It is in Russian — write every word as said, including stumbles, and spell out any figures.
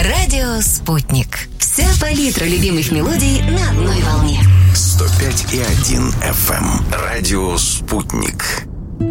Радио «Спутник». Вся палитра любимых мелодий на одной волне. сто пять и один эф эм. Радио «Спутник».